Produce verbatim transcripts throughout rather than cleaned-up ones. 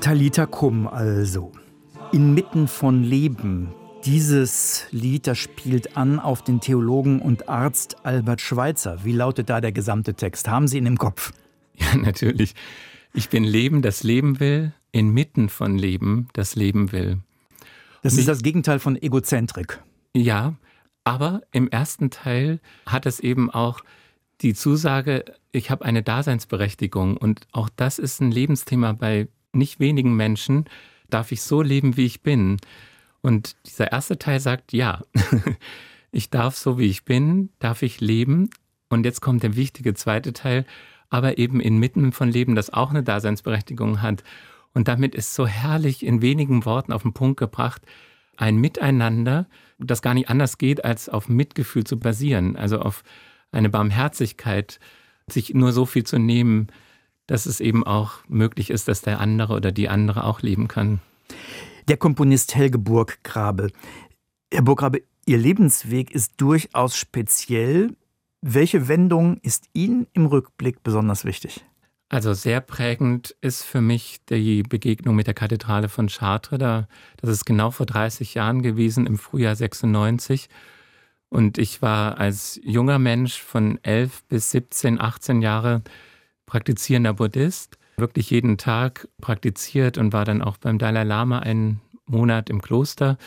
Talita Kum also. Inmitten von Leben. Dieses Lied, das spielt an auf den Theologen und Arzt Albert Schweitzer. Wie lautet da der gesamte Text? Haben Sie ihn im Kopf? Ja, natürlich. Ich bin Leben, das Leben will, inmitten von Leben, das Leben will. Das und ist ich, das Gegenteil von Egozentrik. Ja, aber im ersten Teil hat es eben auch die Zusage, ich habe eine Daseinsberechtigung. Und auch das ist ein Lebensthema bei nicht wenigen Menschen. Darf ich so leben, wie ich bin? Und dieser erste Teil sagt, ja, ich darf so, wie ich bin, darf ich leben. Und jetzt kommt der wichtige zweite Teil, aber eben inmitten von Leben, das auch eine Daseinsberechtigung hat. Und damit ist so herrlich in wenigen Worten auf den Punkt gebracht, ein Miteinander, das gar nicht anders geht, als auf Mitgefühl zu basieren, also auf eine Barmherzigkeit, sich nur so viel zu nehmen, dass es eben auch möglich ist, dass der andere oder die andere auch leben kann. Der Komponist Helge Burggrabe. Herr Burggrabe, Ihr Lebensweg ist durchaus speziell. Welche Wendung ist Ihnen im Rückblick besonders wichtig? Also sehr prägend ist für mich die Begegnung mit der Kathedrale von Chartres. Da, das ist genau vor dreißig Jahren gewesen, im Frühjahr sechsundneunzig. Und ich war als junger Mensch von elf bis siebzehn, achtzehn Jahre praktizierender Buddhist, wirklich jeden Tag praktiziert und war dann auch beim Dalai Lama einen Monat im Kloster.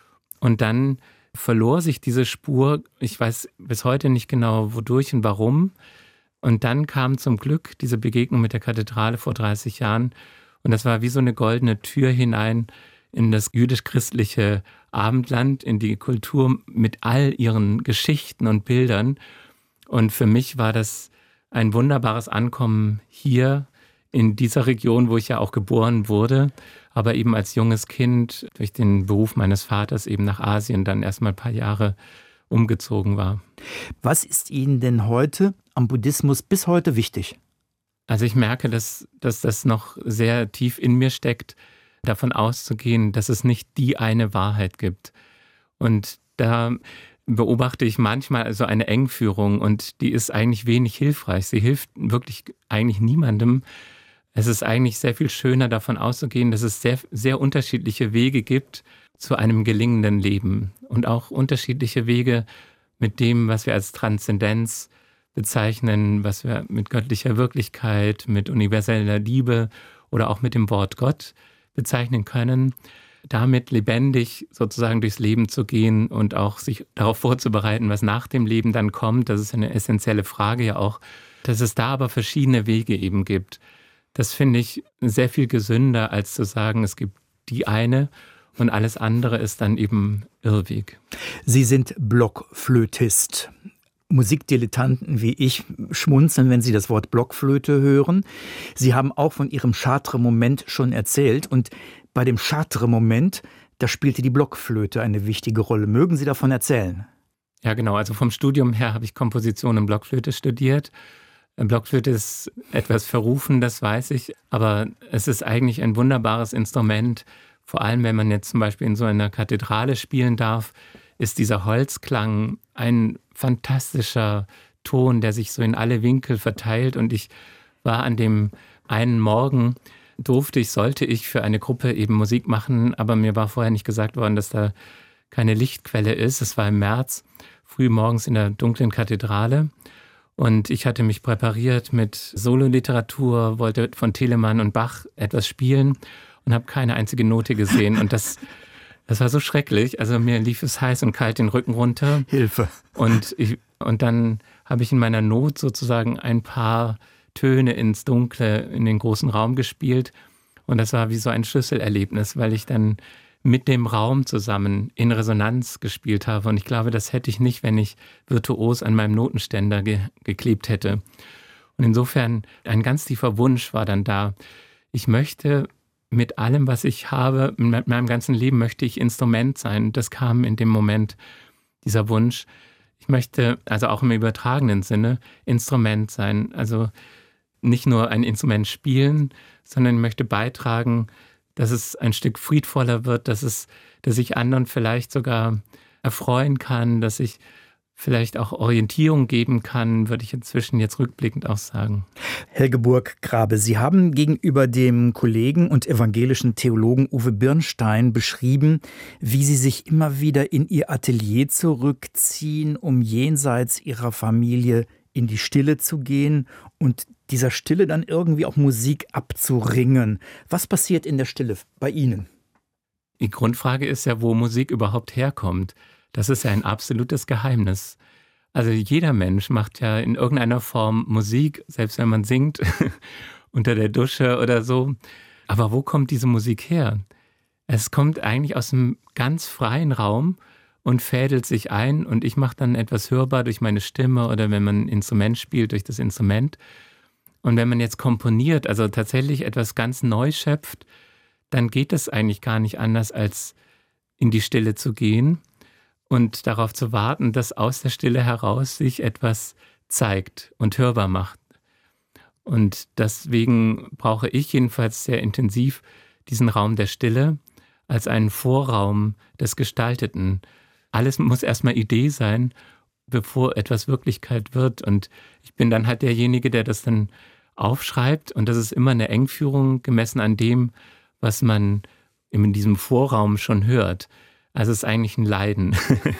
Und dann verlor sich diese Spur, ich weiß bis heute nicht genau wodurch und warum. Und dann kam zum Glück diese Begegnung mit der Kathedrale vor dreißig Jahren. Und das war wie so eine goldene Tür hinein in das jüdisch-christliche Abendland, in die Kultur mit all ihren Geschichten und Bildern. Und für mich war das ein wunderbares Ankommen hier in dieser Region, wo ich ja auch geboren wurde, aber eben als junges Kind durch den Beruf meines Vaters eben nach Asien dann erstmal ein paar Jahre umgezogen war. Was ist Ihnen denn heute am Buddhismus bis heute wichtig? Also ich merke, dass, dass das noch sehr tief in mir steckt, davon auszugehen, dass es nicht die eine Wahrheit gibt. Und da beobachte ich manchmal also eine Engführung und die ist eigentlich wenig hilfreich. Sie hilft wirklich eigentlich niemandem. Es ist eigentlich sehr viel schöner, davon auszugehen, dass es sehr, sehr unterschiedliche Wege gibt zu einem gelingenden Leben und auch unterschiedliche Wege mit dem, was wir als Transzendenz bezeichnen, was wir mit göttlicher Wirklichkeit, mit universeller Liebe oder auch mit dem Wort Gott bezeichnen können, damit lebendig sozusagen durchs Leben zu gehen und auch sich darauf vorzubereiten, was nach dem Leben dann kommt. Das ist eine essentielle Frage ja auch, dass es da aber verschiedene Wege eben gibt. Das finde ich sehr viel gesünder, als zu sagen, es gibt die eine und alles andere ist dann eben Irrweg. Sie sind Blockflötist. Musikdilettanten wie ich schmunzeln, wenn sie das Wort Blockflöte hören. Sie haben auch von Ihrem Chartres-Moment schon erzählt. Und bei dem Chartres-Moment, da spielte die Blockflöte eine wichtige Rolle. Mögen Sie davon erzählen? Ja, genau. Also vom Studium her habe ich Komposition in Blockflöte studiert. Blockflöte ist etwas verrufen, das weiß ich. Aber es ist eigentlich ein wunderbares Instrument. Vor allem, wenn man jetzt zum Beispiel in so einer Kathedrale spielen darf, ist dieser Holzklang ein fantastischer Ton, der sich so in alle Winkel verteilt. Und ich war an dem einen Morgen, durfte ich, sollte ich für eine Gruppe eben Musik machen, aber mir war vorher nicht gesagt worden, dass da keine Lichtquelle ist. Es war im März, früh morgens in der dunklen Kathedrale. Und ich hatte mich präpariert mit Sololiteratur, wollte von Telemann und Bach etwas spielen und habe keine einzige Note gesehen. Und das Das war so schrecklich. Also mir lief es heiß und kalt den Rücken runter. Hilfe. Und, ich, und dann habe ich in meiner Not sozusagen ein paar Töne ins Dunkle, in den großen Raum gespielt. Und das war wie so ein Schlüsselerlebnis, weil ich dann mit dem Raum zusammen in Resonanz gespielt habe. Und ich glaube, das hätte ich nicht, wenn ich virtuos an meinem Notenständer ge- geklebt hätte. Und insofern ein ganz tiefer Wunsch war dann da. Ich möchte mit allem, was ich habe, mit meinem ganzen Leben möchte ich Instrument sein. Das kam in dem Moment, dieser Wunsch. Ich möchte, also auch im übertragenen Sinne, Instrument sein. Also nicht nur ein Instrument spielen, sondern ich möchte beitragen, dass es ein Stück friedvoller wird, dass es, dass ich anderen vielleicht sogar erfreuen kann, dass ich vielleicht auch Orientierung geben kann, würde ich inzwischen jetzt rückblickend auch sagen. Helge Burggrabe, Sie haben gegenüber dem Kollegen und evangelischen Theologen Uwe Birnstein beschrieben, wie Sie sich immer wieder in Ihr Atelier zurückziehen, um jenseits Ihrer Familie in die Stille zu gehen und dieser Stille dann irgendwie auch Musik abzuringen. Was passiert in der Stille bei Ihnen? Die Grundfrage ist ja, wo Musik überhaupt herkommt. Das ist ja ein absolutes Geheimnis. Also jeder Mensch macht ja in irgendeiner Form Musik, selbst wenn man singt, unter der Dusche oder so. Aber wo kommt diese Musik her? Es kommt eigentlich aus einem ganz freien Raum und fädelt sich ein und ich mache dann etwas hörbar durch meine Stimme oder wenn man ein Instrument spielt, durch das Instrument. Und wenn man jetzt komponiert, also tatsächlich etwas ganz neu schöpft, dann geht es eigentlich gar nicht anders, als in die Stille zu gehen und darauf zu warten, dass aus der Stille heraus sich etwas zeigt und hörbar macht. Und deswegen brauche ich jedenfalls sehr intensiv diesen Raum der Stille als einen Vorraum des Gestalteten. Alles muss erstmal Idee sein, bevor etwas Wirklichkeit wird. Und ich bin dann halt derjenige, der das dann aufschreibt. Und das ist immer eine Engführung gemessen an dem, was man in diesem Vorraum schon hört. Also es ist eigentlich ein Leiden.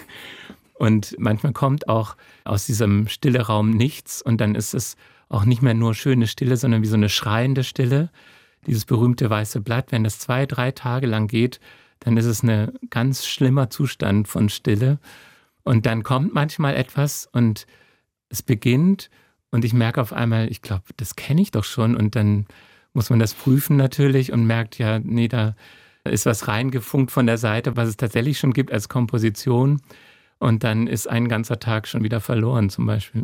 Und manchmal kommt auch aus diesem stille Raum nichts und dann ist es auch nicht mehr nur schöne Stille, sondern wie so eine schreiende Stille. Dieses berühmte weiße Blatt, wenn das zwei, drei Tage lang geht, dann ist es ein ganz schlimmer Zustand von Stille. Und dann kommt manchmal etwas und es beginnt und ich merke auf einmal, ich glaube, das kenne ich doch schon. Und dann muss man das prüfen natürlich und merkt, ja, nee, da ist was reingefunkt von der Seite, was es tatsächlich schon gibt als Komposition. Und dann ist ein ganzer Tag schon wieder verloren zum Beispiel.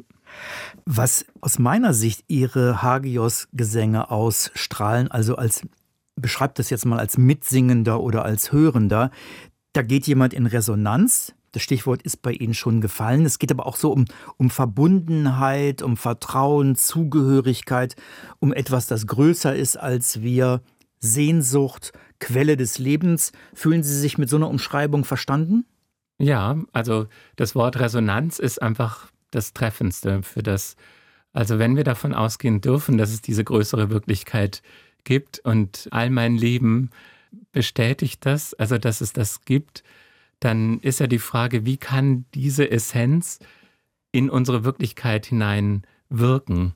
Was aus meiner Sicht Ihre Hagios-Gesänge ausstrahlen, also als, beschreibt das jetzt mal als Mitsingender oder als Hörender, da geht jemand in Resonanz. Das Stichwort ist bei Ihnen schon gefallen. Es geht aber auch so um, um Verbundenheit, um Vertrauen, Zugehörigkeit, um etwas, das größer ist als wir, Sehnsucht, Quelle des Lebens. Fühlen Sie sich mit so einer Umschreibung verstanden? Ja, also das Wort Resonanz ist einfach das Treffendste für das. Also wenn wir davon ausgehen dürfen, dass es diese größere Wirklichkeit gibt und all mein Leben bestätigt das, also dass es das gibt, dann ist ja die Frage, wie kann diese Essenz in unsere Wirklichkeit hinein wirken?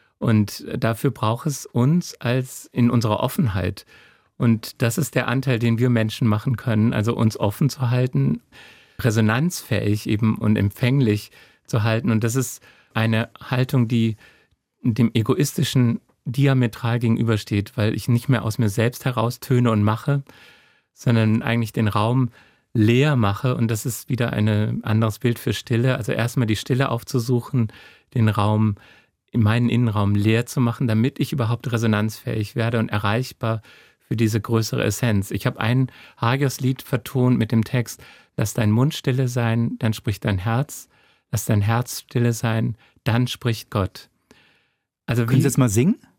Und dafür braucht es uns als in unserer Offenheit. Und das ist der Anteil, den wir Menschen machen können, also uns offen zu halten, resonanzfähig eben und empfänglich zu halten. Und das ist eine Haltung, die dem Egoistischen diametral gegenübersteht, weil ich nicht mehr aus mir selbst heraus töne und mache, sondern eigentlich den Raum leer mache. Und das ist wieder ein anderes Bild für Stille. Also erstmal die Stille aufzusuchen, den Raum, in meinen Innenraum leer zu machen, damit ich überhaupt resonanzfähig werde und erreichbar für diese größere Essenz. Ich habe ein Hagios-Lied vertont mit dem Text: Lass dein Mund stille sein, dann spricht dein Herz. Lass dein Herz stille sein, dann spricht Gott. Also Können Sie das mal singen?